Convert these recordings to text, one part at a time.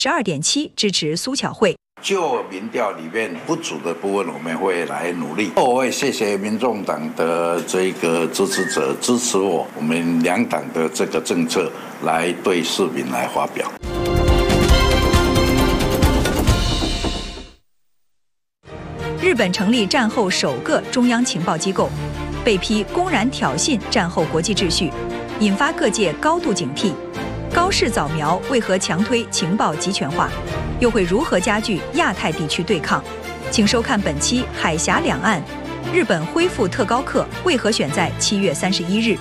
12.7%支持苏巧慧。 就民调里面不足的部分，我们会来努力。我会谢谢民众党的这个支持者支持我们两党的这个政策来对市民来发表。 日本成立战后首个中央情报机构，被批公然挑衅战后国际秩序，引发各界高度警惕。高市早苗为何强推情报集权化？又会如何加剧亚太地区对抗？请收看本期《海峡两岸》。日本恢复特高课，为何选在7月31日？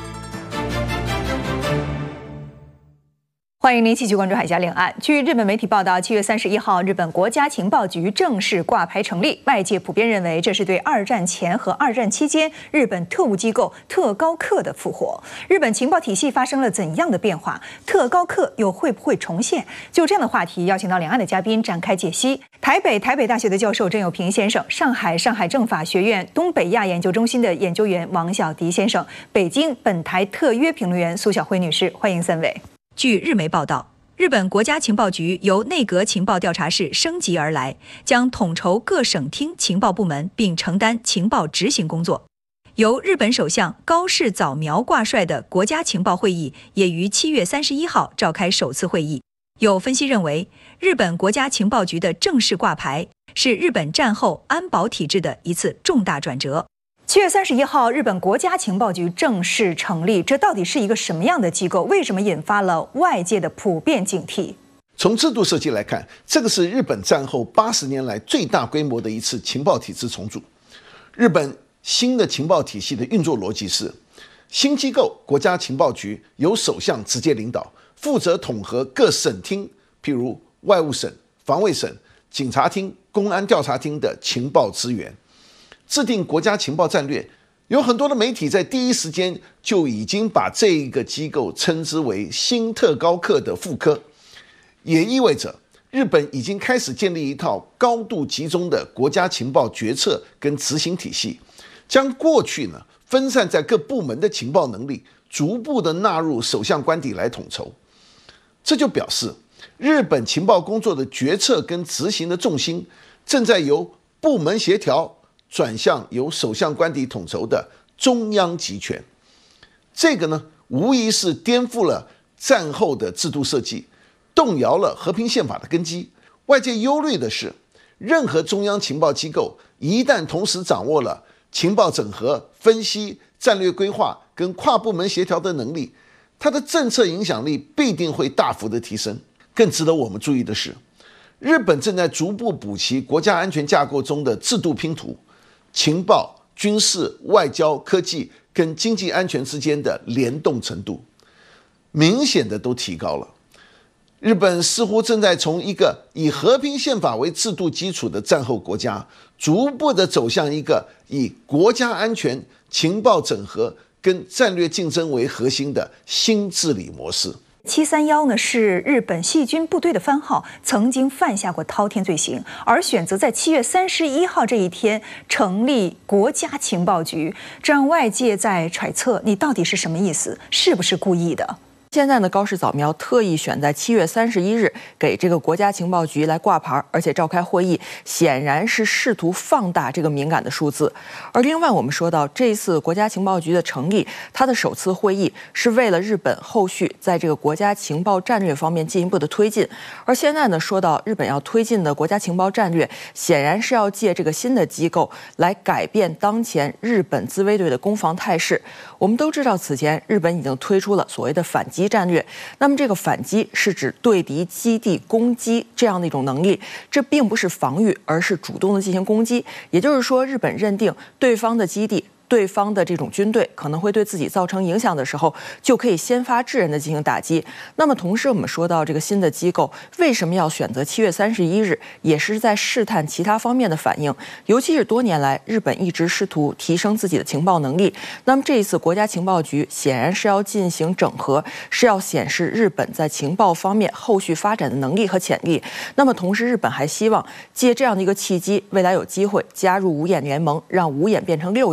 欢迎您继续关注《海峡两岸》。据日本媒体报道，7月31号，日本国家情报局正式挂牌成立。外界普遍认为，这是对二战前和二战期间日本特务机构特高课的复活。日本情报体系发生了怎样的变化？特高课又会不会重现？就这样的话题，邀请到两岸的嘉宾展开解析。台北大学的教授郑有平先生，上海政法学院东北亚研究中心的研究员王小迪先生，北京本台特约评论员苏晓慧女士，欢迎三位。据日媒报道，日本国家情报局由内阁情报调查室升级而来，将统筹各省厅情报部门，并承担情报执行工作。由日本首相高市早苗挂帅的国家情报会议也于7月31号召开首次会议。有分析认为，日本国家情报局的正式挂牌是日本战后安保体制的一次重大转折。7月31号，日本国家情报局正式成立，这到底是一个什么样的机构？为什么引发了外界的普遍警惕？ 从制度设计来看，这个是日本战后80年来最大规模的一次情报体制重组。日本新的情报体系的运作逻辑是，新机构国家情报局由首相直接领导，负责统合各省厅，譬如外务省、防卫省、警察厅、公安调查厅的情报资源，制定国家情报战略。有很多的媒体在第一时间就已经把这个机构称之为新特高课的副科，也意味着日本已经开始建立一套高度集中的国家情报决策跟执行体系，将过去呢分散在各部门的情报能力逐步的纳入首相官邸来统筹。这就表示日本情报工作的决策跟执行的重心正在由部门协调转向由首相官邸统筹的中央集权。这个呢，无疑是颠覆了战后的制度设计，动摇了和平宪法的根基。外界忧虑的是，任何中央情报机构一旦同时掌握了情报整合、分析、战略规划跟跨部门协调的能力，它的政策影响力必定会大幅的提升。更值得我们注意的是，日本正在逐步补齐国家安全架构中的制度拼图，情报、军事、外交、科技跟经济安全之间的联动程度明显的都提高了。日本似乎正在从一个以和平宪法为制度基础的战后国家，逐步的走向一个以国家安全、情报整合跟战略竞争为核心的新治理模式。 731呢是日本细菌部队的番号，曾经犯下过滔天罪行，而选择在7月31号这一天成立国家情报局，这让外界在揣测你到底是什么意思，是不是故意的？ 现在呢，高市早苗特意选在7月31日给这个国家情报局来挂牌，而且召开会议，显然是试图放大这个敏感的数字。而另外，我们说到这次国家情报局的成立，它的首次会议是为了日本后续在这个国家情报战略方面进一步的推进。而现在呢，说到日本要推进的国家情报战略，显然是要借这个新的机构来改变当前日本自卫队的攻防态势。我们都知道，此前日本已经推出了所谓的反击战略，那么这个反击是指对敌基地攻击这样的一种能力，这并不是防御，而是主动的进行攻击。也就是说，日本认定对方的基地、对方的这种军队可能会对自己造成影响的时候，就可以先发制人的进行打击。那么同时，我们说到这个新的机构为什么要选择7月31日，也是在试探其他方面的反应。尤其是多年来，日本一直试图提升自己的情报能力。那么这一次国家情报局显然是要进行整合，是要显示日本在情报方面后续发展的能力和潜力。那么同时，日本还希望借这样的一个契机，未来有机会加入5眼联盟，让5眼变成6眼。那么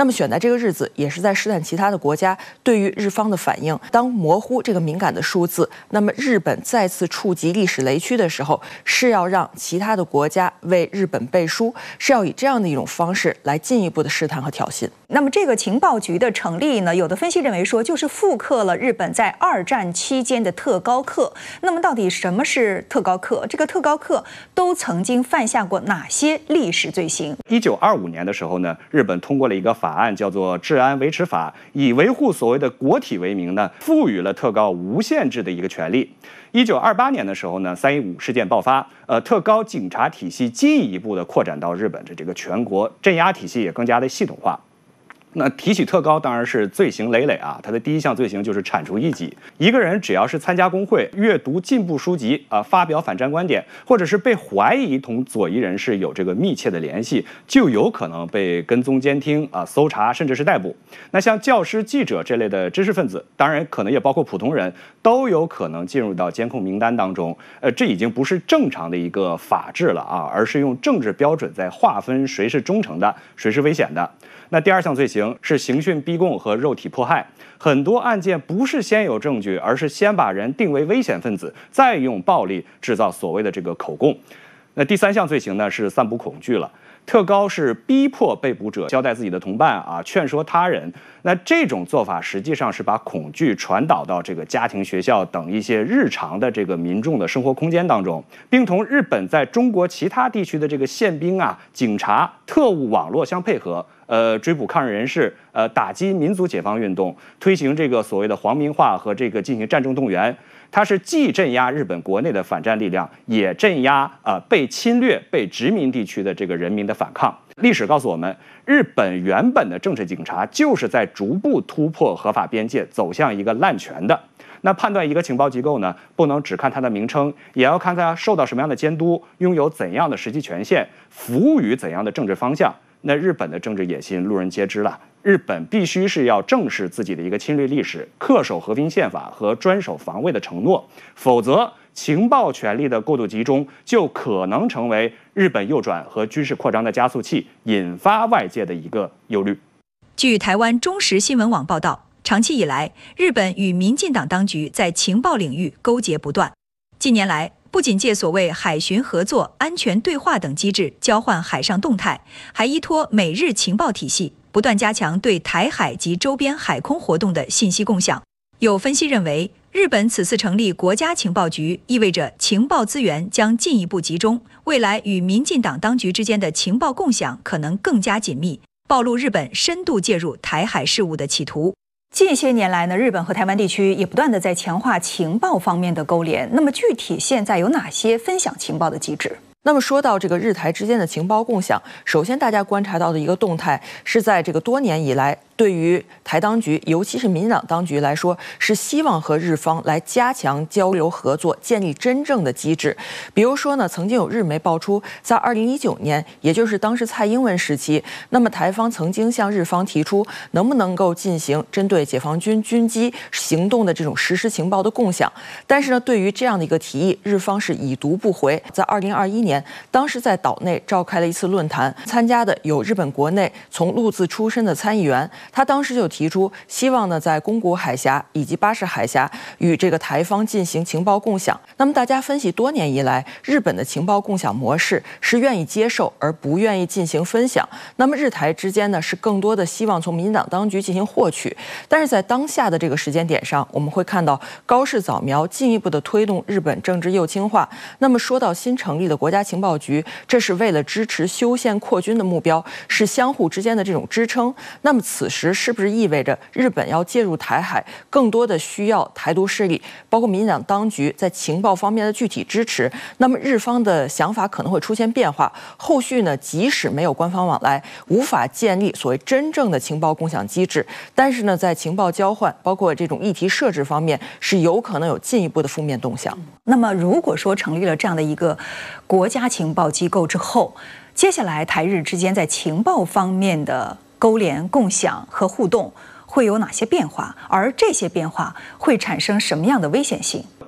么选在这个日子，也是在试探其他的国家对于日方的反应。当模糊这个敏感的数字，那么日本再次触及历史雷区的时候，是要让其他的国家为日本背书，是要以这样的一种方式来进一步的试探和挑衅。 那么这个情报局的成立呢，有的分析认为说，就是复刻了日本在2战期间的特高课。那么到底什么是特高课？这个特高课都曾经犯下过哪些历史罪行 ？1925年的时候呢，日本通过了一个法案，叫做《治安维持法》，以维护所谓的国体为名呢，赋予了特高无限制的一个权利。1928年的时候呢，3.15事件爆发，特高警察体系进一步的扩展到日本的这个全国，镇压体系也更加的系统化。那提起特高当然是罪行累累啊，他的第一项罪行就是铲除异己。一个人只要是参加工会、阅读进步书籍发表反战观点，或者是被怀疑同左翼人士有这个密切的联系，就有可能被跟踪监听搜查，甚至是逮捕。那像教师、记者这类的知识分子，当然可能也包括普通人，都有可能进入到监控名单当中。这已经不是正常的一个法治了啊，而是用政治标准在划分谁是忠诚的，谁是危险的。那第二项罪行是刑讯逼供和肉体迫害，很多案件不是先有证据，而是先把人定为危险分子，再用暴力制造所谓的这个口供。那第三项罪行呢是散布恐惧了。特高是逼迫被捕者交代自己的同伴劝说他人。那这种做法实际上是把恐惧传导到这个家庭、学校等一些日常的这个民众的生活空间当中，并同日本在中国其他地区的这个宪兵警察、特务网络相配合，追捕抗日人士，打击民族解放运动，推行这个所谓的皇民化和这个进行战争动员。它是既镇压日本国内的反战力量，也镇压被侵略、被殖民地区的这个人民的反抗。历史告诉我们，日本原本的政治警察就是在逐步突破合法边界，走向一个滥权的。那判断一个情报机构呢，不能只看它的名称，也要看它受到什么样的监督，拥有怎样的实际权限，服务于怎样的政治方向。那日本的政治野心路人皆知了。日本必须是要正视自己的一个侵略历史，恪守和平宪法和专守防卫的承诺，否则情报权力的过度集中就可能成为日本右转和军事扩张的加速器，引发外界的一个忧虑。 据台湾中时新闻网报道，长期以来，日本与民进党当局在情报领域勾结不断。近年来，不仅借所谓海巡合作、安全对话等机制交换海上动态，还依托美日情报体系，不断加强对台海及周边海空活动的信息共享。有分析认为，日本此次成立国家情报局，意味着情报资源将进一步集中，未来与民进党当局之间的情报共享可能更加紧密，暴露日本深度介入台海事务的企图。近些年来呢，日本和台湾地区也不断的在强化情报方面的勾连。那么具体现在有哪些分享情报的机制？ 那么说到这个日台之间的情报共享，首先大家观察到的一个动态是在这个多年以来，对于台当局，尤其是民进党当局来说，是希望和日方来加强交流合作，建立真正的机制。比如说呢，曾经有日媒爆出，在2019年，也就是当时蔡英文时期，那么台方曾经向日方提出，能不能够进行针对解放军军机行动的这种实时情报的共享。但是呢，对于这样的一个提议，日方是已读不回。在2021年，当时在岛内召开了一次论坛，参加的有日本国内从陆自出身的参议员。他当时就提出，希望呢在宫古海峡以及巴士海峡与这个台方进行情报共享。那么大家分析，多年以来，日本的情报共享模式是愿意接受而不愿意进行分享。那么日台之间呢，是更多的希望从民进党当局进行获取。但是在当下的这个时间点上，我们会看到高市早苗进一步的推动日本政治右倾化。那么说到新成立的国家情报局，这是为了支持修宪扩军的目标，是相互之间的这种支撑。那么此时是不是意味着日本要介入台海，更多的需要台独势力，包括民进党当局在情报方面的具体支持？那么日方的想法可能会出现变化。后续呢，即使没有官方往来，无法建立所谓真正的情报共享机制，但是呢，在情报交换，包括这种议题设置方面，是有可能有进一步的负面动向。 那么，如果说成立了这样的一个国家情报机构之后，接下来台日之间在情报方面的勾连、共享和互动会有哪些变化？而这些变化会产生什么样的危险性？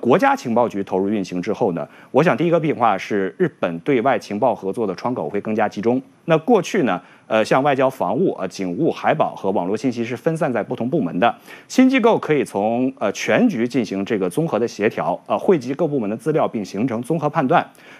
国家情报局投入运行之后呢，我想第一个变化是日本对外情报合作的窗口会更加集中。那过去呢，像外交、防务、警务、海保和网络信息是分散在不同部门的，新机构可以从全局进行这个综合的协调，汇集各部门的资料并形成综合判断。